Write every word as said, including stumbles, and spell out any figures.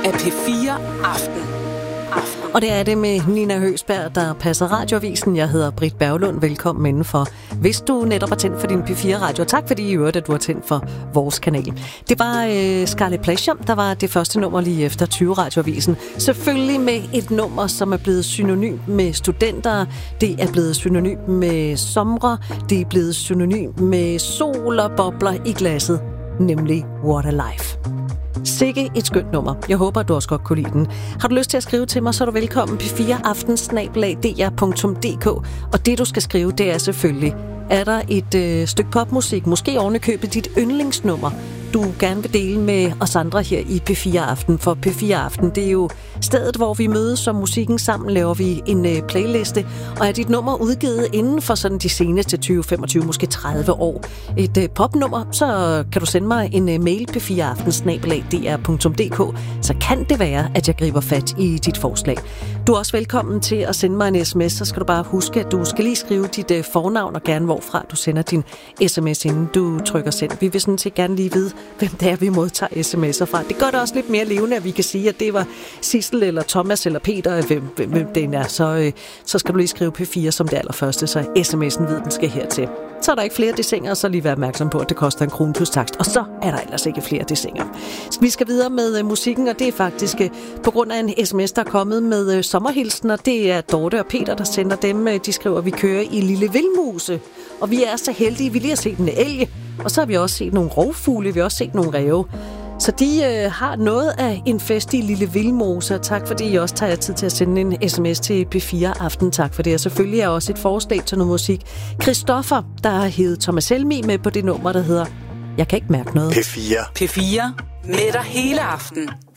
af P fire Aften. Aften. Og det er det med Nina Høgsberg, der passer radioavisen. Jeg hedder Britt Berglund. Velkommen indenfor. Hvis du netop har tændt for din P fire Radio, tak fordi I hørte, at du har tændt for vores kanal. Det var øh, Scarlet Pleasure, der var det første nummer lige efter tyve radioavisen. Selvfølgelig med et nummer, som er blevet synonym med studenter. Det er blevet synonym med somre. Det er blevet synonym med sol og bobler i glasset. Nemlig What a Life. Sikke et skønt nummer. Jeg håber, du også godt kunne lide den. Har du lyst til at skrive til mig, så er du velkommen på p fire aften snabel-a d r punktum d k. Og det, du skal skrive, det er selvfølgelig, er der et øh, stykke popmusik, måske ovenikøbet dit yndlingsnummer, du gerne vil dele med os andre her i P fire Aften. For P fire Aften, det er jo stedet, hvor vi mødes som musikken sammen, laver vi en øh, playliste. Og er dit nummer udgivet inden for sådan de seneste tyve, femogtyve, måske tredive år, et øh, popnummer, så kan du sende mig en øh, mail p fire aften snabel-a d r punktum d k. Så kan det være, at jeg griber fat i dit forslag. Du er også velkommen til at sende mig en sms, så skal du bare huske, at du skal lige skrive dit øh, fornavn og gerne hvorfra du sender din sms, inden du trykker send. Vi vil sådan set gerne lige vide, hvem det er, vi modtager sms'er fra. Det gør det også lidt mere levende, at vi kan sige, at det var Sissel eller Thomas eller Peter, hvem, hvem den er. Så, øh, så skal du lige skrive P fire som det allerførste, så sms'en ved, den skal hertil. Så er der ikke flere desinger, så lige vær opmærksom på, at det koster en krone plus takst. Og så er der ellers ikke flere desinger. Vi skal videre med øh, musikken, og det er faktisk øh, på grund af en sms, der er kommet med øh, sommerhilsener. Det er Dorte og Peter, der sender dem. Øh, de skriver, at vi kører i Lille Vildmose. Og vi er så heldige, vi lige har set en elg. Og så har vi også set nogle rovfugle, vi har også set nogle ræve. Så de øh, har noget af en fest i Lille Vildmose. Tak fordi I også tager jer tid til at sende en sms til P fire Aften. Tak for det. Og selvfølgelig er også et forslag til noget musik. Christoffer, der har heddet Thomas Helmi med på det nummer, der hedder Jeg kan ikke mærke noget. P fire. P fire med dig hele aften.